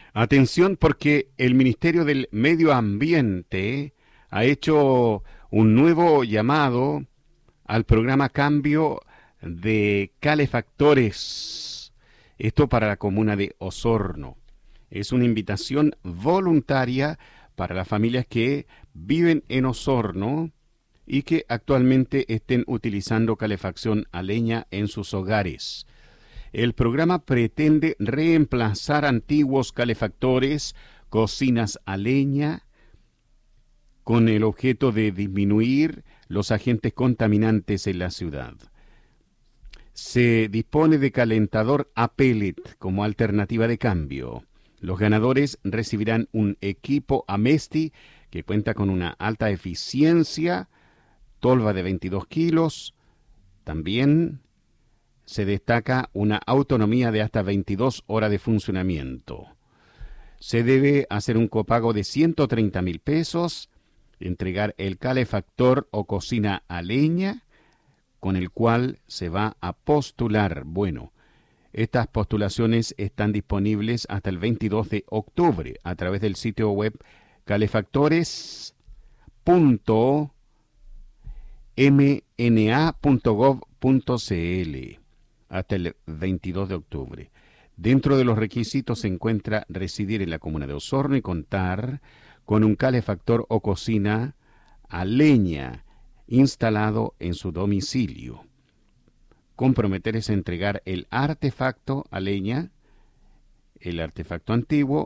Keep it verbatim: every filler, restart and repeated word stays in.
Atención porque el Ministerio del Medio Ambiente ha hecho un nuevo llamado al programa Cambio de Calefactores. Esto para la comuna de Osorno. Es una invitación voluntaria para las familias que viven en Osorno y que actualmente estén utilizando calefacción a leña en sus hogares. El programa pretende reemplazar antiguos calefactores, cocinas a leña, con el objeto de disminuir los agentes contaminantes en la ciudad. Se dispone de calentador a pellet como alternativa de cambio. Los ganadores recibirán un equipo Amesti que cuenta con una alta eficiencia, tolva de veintidós kilos, también se destaca una autonomía de hasta veintidós horas de funcionamiento. Se debe hacer un copago de ciento treinta mil pesos, entregar el calefactor o cocina a leña, con el cual se va a postular. Bueno, estas postulaciones están disponibles hasta el veintidós de octubre a través del sitio web calefactores punto m n a punto gov punto c l hasta el veintidós de octubre. Dentro de los requisitos se encuentra residir en la comuna de Osorno y contar con un calefactor o cocina a leña instalado en su domicilio. Comprometerse a entregar el artefacto a leña, el artefacto antiguo,